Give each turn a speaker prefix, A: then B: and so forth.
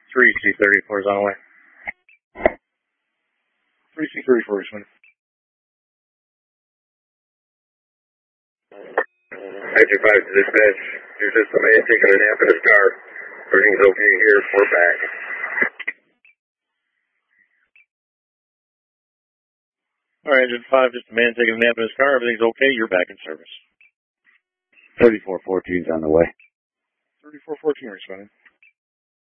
A: 3C34 is on the way. 3C34 is running.
B: Engine 5 to dispatch. There's just a man taking a nap in his car. Everything's okay here. We're back.
A: All right, Engine 5, just a man taking a nap in his car. Everything's okay. You're back in service.
C: 3414's on the way.
A: 3414 responding.